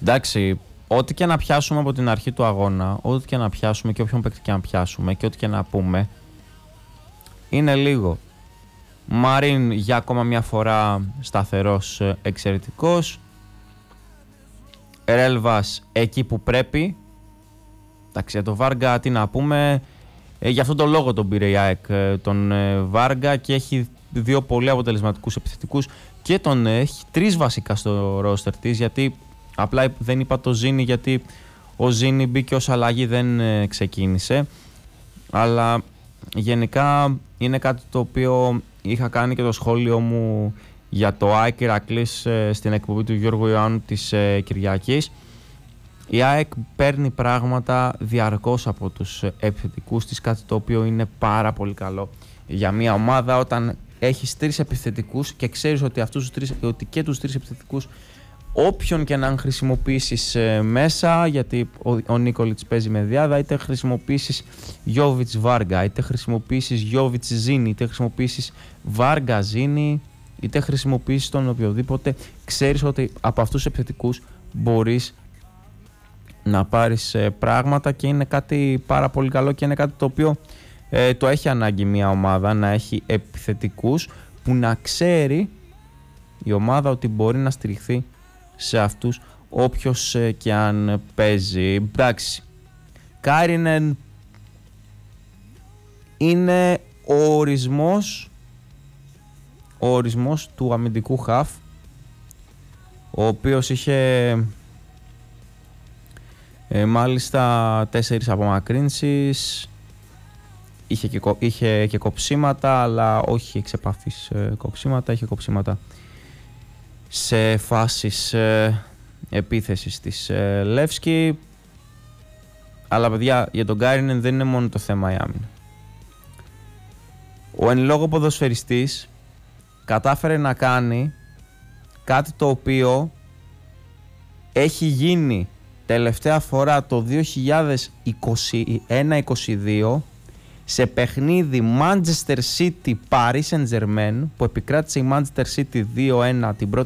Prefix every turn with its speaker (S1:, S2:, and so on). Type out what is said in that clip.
S1: Εντάξει, ό,τι και να πιάσουμε από την αρχή του αγώνα, ό,τι και να πιάσουμε και όποιον παίκτη και να πιάσουμε και ό,τι και να πούμε, είναι λίγο. Μαρίν για ακόμα μια φορά σταθερός, εξαιρετικός. Ρέλβας εκεί που πρέπει. Εντάξει, για τον Βάργα τι να πούμε. Γι' αυτόν τον λόγο τον πήρε η ΑΕΚ τον Βάργα και έχει δύο πολύ αποτελεσματικούς επιθετικούς και τον έχει τρεις βασικά στο ρόστερ της, γιατί απλά δεν είπα το Ζήνη γιατί ο Ζήνη μπήκε ως αλλαγή, δεν ξεκίνησε, αλλά γενικά είναι κάτι το οποίο είχα κάνει και το σχόλιο μου για το ΑΕΚ Ηρακλής στην εκπομπή του Γιώργου Ιωάννου της Κυριακής. Η ΑΕΚ παίρνει πράγματα διαρκώς από τους επιθετικούς της, κάτι το οποίο είναι πάρα πολύ καλό για μια ομάδα όταν έχεις τρεις επιθετικούς και ξέρεις ότι, ότι και τους τρεις επιθετικούς όποιον και να χρησιμοποιήσεις μέσα, γιατί ο Νίκολιτς παίζει με διάδα, είτε χρησιμοποιήσεις Γιόβιτς Βάργα, είτε χρησιμοποιήσεις Γιόβιτς Ζήνη, είτε χρησιμοποιήσεις Βάργα Ζήνη, είτε χρησιμοποιήσεις τον οποιοδήποτε, ξέρεις ότι από αυτούς τους επιθετικούς μπορείς να πάρεις πράγματα και είναι κάτι πάρα πολύ καλό και είναι κάτι το οποίο το έχει ανάγκη μια ομάδα, να έχει επιθετικούς που να ξέρει η ομάδα ότι μπορεί να στηριχθεί σε αυτούς όποιος και αν παίζει. Εντάξει, Κάρινεν είναι ο ορισμός του αμυντικού χαφ, ο οποίος είχε μάλιστα 4 απομακρύνσεις, είχε και κοψίματα, αλλά όχι εξ επαφής κοψίματα, είχε κοψίματα σε φάσεις επίθεσης της Λεύσκη. Αλλά παιδιά, για τον Κάρινεν δεν είναι μόνο το θέμα η άμυνα. Ο εν λόγω ποδοσφαιριστής κατάφερε να κάνει κάτι το οποίο έχει γίνει τελευταία φορά το 2021-22 σε παιχνίδι Manchester City Paris Saint-Germain, που επικράτησε η Manchester City 2-1 την πρώτη